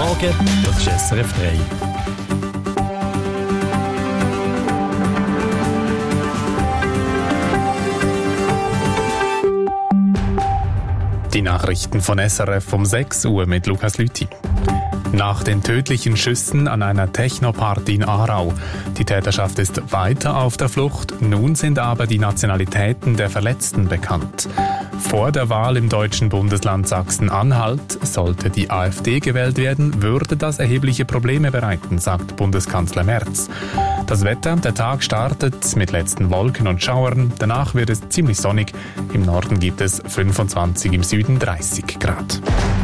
Morgen, das ist SRF 3. Die Nachrichten von SRF um 6 Uhr mit Lukas Lüthi. Nach den tödlichen Schüssen an einer Techno-Party in Aarau. Die Täterschaft ist weiter auf der Flucht, nun sind aber die Nationalitäten der Verletzten bekannt. Vor der Wahl im deutschen Bundesland Sachsen-Anhalt, sollte die AfD gewählt werden, würde das erhebliche Probleme bereiten, sagt Bundeskanzler Merz. Das Wetter, der Tag startet mit letzten Wolken und Schauern, danach wird es ziemlich sonnig, im Norden gibt es 25, im Süden 30 Grad.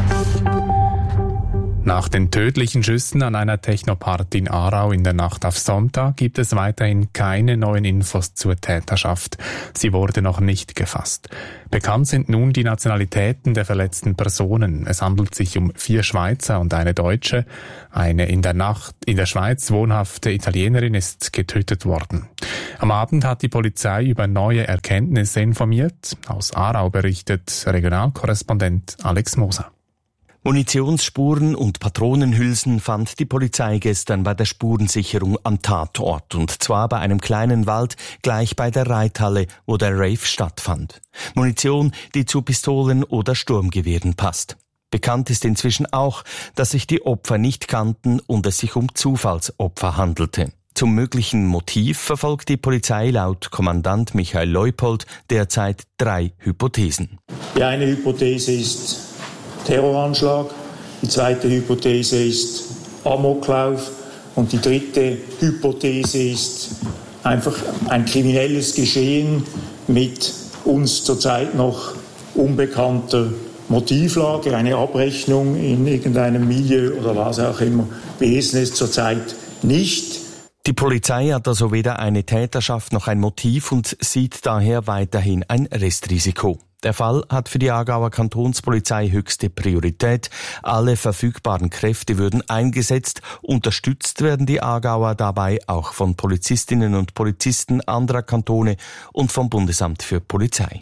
Nach den tödlichen Schüssen an einer Techno-Party in Aarau in der Nacht auf Sonntag gibt es weiterhin keine neuen Infos zur Täterschaft. Sie wurde noch nicht gefasst. Bekannt sind nun die Nationalitäten der verletzten Personen. Es handelt sich um 4 Schweizer und eine Deutsche. Eine in der Schweiz wohnhafte Italienerin ist getötet worden. Am Abend hat die Polizei über neue Erkenntnisse informiert. Aus Aarau berichtet Regionalkorrespondent Alex Moser. Munitionsspuren und Patronenhülsen fand die Polizei gestern bei der Spurensicherung am Tatort, und zwar bei einem kleinen Wald gleich bei der Reithalle, wo der Rave stattfand. Munition, die zu Pistolen oder Sturmgewehren passt. Bekannt ist inzwischen auch, dass sich die Opfer nicht kannten und es sich um Zufallsopfer handelte. Zum möglichen Motiv verfolgt die Polizei laut Kommandant Michael Leupold derzeit 3 Hypothesen. Die eine Hypothese ist Terroranschlag, die zweite Hypothese ist Amoklauf und die dritte Hypothese ist einfach ein kriminelles Geschehen mit uns zurzeit noch unbekannter Motivlage, eine Abrechnung in irgendeinem Milieu oder was auch immer. Wir wissen es zurzeit nicht. Die Polizei hat also weder eine Täterschaft noch ein Motiv und sieht daher weiterhin ein Restrisiko. Der Fall hat für die Aargauer Kantonspolizei höchste Priorität. Alle verfügbaren Kräfte würden eingesetzt. Unterstützt werden die Aargauer dabei auch von Polizistinnen und Polizisten anderer Kantone und vom Bundesamt für Polizei.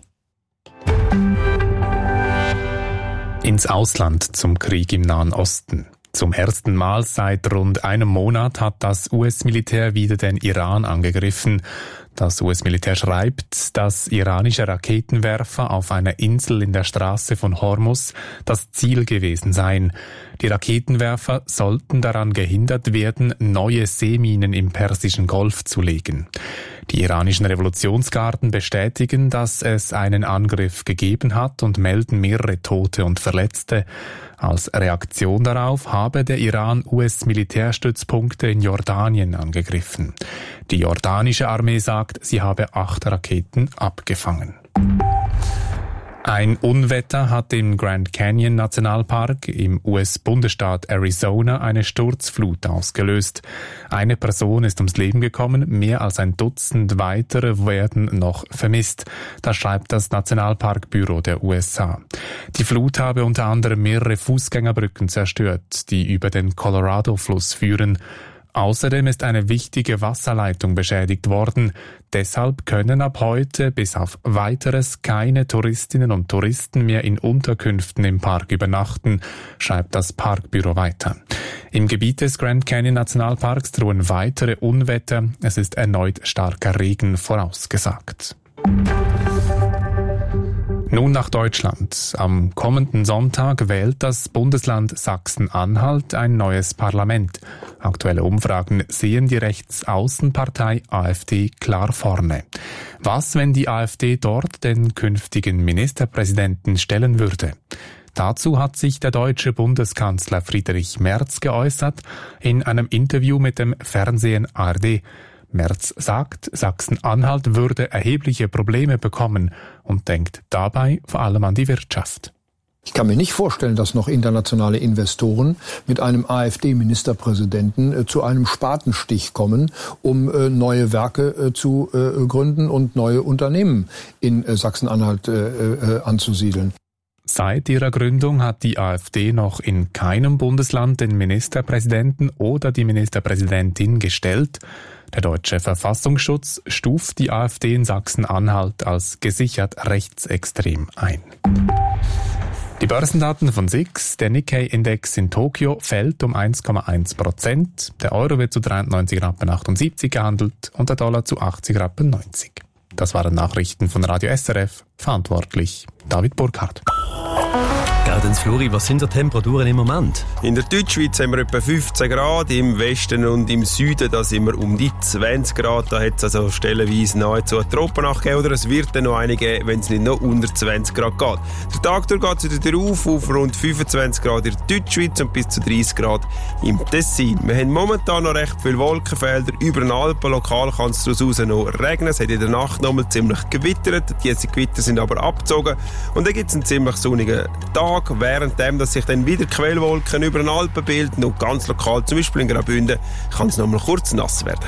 Ins Ausland zum Krieg im Nahen Osten. Zum ersten Mal seit rund einem Monat hat das US-Militär wieder den Iran angegriffen. Das US-Militär schreibt, dass iranische Raketenwerfer auf einer Insel in der Straße von Hormuz das Ziel gewesen seien. Die Raketenwerfer sollten daran gehindert werden, neue Seeminen im Persischen Golf zu legen. Die iranischen Revolutionsgarden bestätigen, dass es einen Angriff gegeben hat und melden mehrere Tote und Verletzte. Als Reaktion darauf habe der Iran US-Militärstützpunkte in Jordanien angegriffen. Die jordanische Armee sagt, sie habe 8 Raketen abgefangen. Ein Unwetter hat im Grand Canyon Nationalpark im US-Bundesstaat Arizona eine Sturzflut ausgelöst. Eine Person ist ums Leben gekommen, mehr als ein Dutzend weitere werden noch vermisst. Das schreibt das Nationalparkbüro der USA. Die Flut habe unter anderem mehrere Fußgängerbrücken zerstört, die über den Colorado-Fluss führen. Außerdem ist eine wichtige Wasserleitung beschädigt worden. Deshalb können ab heute bis auf Weiteres keine Touristinnen und Touristen mehr in Unterkünften im Park übernachten, schreibt das Parkbüro weiter. Im Gebiet des Grand Canyon Nationalparks drohen weitere Unwetter. Es ist erneut starker Regen vorausgesagt. Nun nach Deutschland. Am kommenden Sonntag wählt das Bundesland Sachsen-Anhalt ein neues Parlament. Aktuelle Umfragen sehen die Rechtsaußenpartei AfD klar vorne. Was, wenn die AfD dort den künftigen Ministerpräsidenten stellen würde? Dazu hat sich der deutsche Bundeskanzler Friedrich Merz geäußert in einem Interview mit dem Fernsehen ARD. Merz sagt, Sachsen-Anhalt würde erhebliche Probleme bekommen und denkt dabei vor allem an die Wirtschaft. Ich kann mir nicht vorstellen, dass noch internationale Investoren mit einem AfD-Ministerpräsidenten zu einem Spatenstich kommen, um neue Werke zu gründen und neue Unternehmen in Sachsen-Anhalt anzusiedeln. Seit ihrer Gründung hat die AfD noch in keinem Bundesland den Ministerpräsidenten oder die Ministerpräsidentin gestellt. Der deutsche Verfassungsschutz stuft die AfD in Sachsen-Anhalt als gesichert rechtsextrem ein. Die Börsendaten von SIX, der Nikkei-Index in Tokio fällt um 1,1%, der Euro wird zu 93,78 Rappen gehandelt und der Dollar zu 80,90 Rappen. Das waren Nachrichten von Radio SRF, verantwortlich David Burkhardt. Gaudenz Fluri, was sind die Temperaturen im Moment? In der Deutschschweiz haben wir etwa 15 Grad, im Westen und im Süden da sind wir um die 20 Grad. Da hat es also stellenweise nahezu eine Tropennacht gegeben, oder es wird dann noch eine geben, wenn es nicht noch unter 20 Grad geht. Der Tag durch geht es wieder auf rund 25 Grad in der Deutschschweiz und bis zu 30 Grad im Tessin. Wir haben momentan noch recht viele Wolkenfelder über den Alpen. Lokal kann es daraus noch regnen. Es hat in der Nacht noch mal ziemlich gewittert. Diese Gewitter sind aber abgezogen und dann gibt es einen ziemlich sonnigen Tag, währenddem dass sich dann wieder Quellwolken über den Alpen bilden und ganz lokal, zum Beispiel in Graubünden, kann es noch mal kurz nass werden.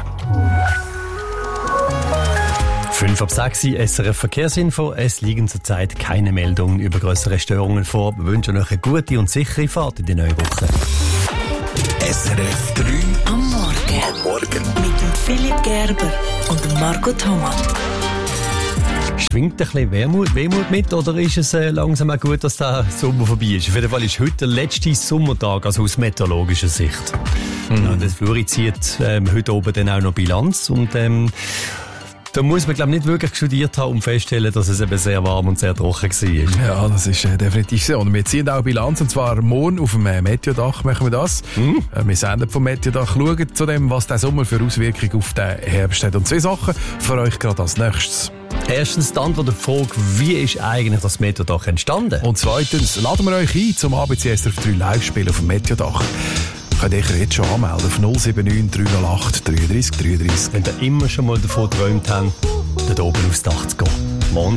5:06 SRF Verkehrsinfo. Es liegen zurzeit keine Meldungen über größere Störungen vor. Wir wünschen euch eine gute und sichere Fahrt in die neue Woche. SRF 3 am Morgen. Mit dem Philipp Gerber und dem Marco Thomas. Schwingt ein bisschen Wehmut mit, oder ist es langsam auch gut, dass der Sommer vorbei ist? Auf jeden Fall ist heute der letzte Sommertag, also aus meteorologischer Sicht. Ja, das Fluri zieht heute oben dann auch noch Bilanz und da muss man, glaube ich, nicht wirklich studiert haben, um festzustellen, dass es eben sehr warm und sehr trocken war. Ja, das ist definitiv so. Und wir ziehen auch Bilanz, und zwar morgen auf dem Meteodach machen wir das. Wir senden vom Meteodach, schauen zu dem, was der Sommer für Auswirkungen auf den Herbst hat. Und 2 Sachen für euch gerade als nächstes. Erstens die Antwort auf die Frage, wie ist eigentlich das Meteodach entstanden? Und zweitens laden wir euch ein zum ABC SRF 3 Live-Spiel auf dem Meteodach. Könnt ihr jetzt schon anmelden auf 079 308 33 33. Wenn ihr immer schon mal davon geträumt habt, dort oben aufs Dach zu gehen. Montag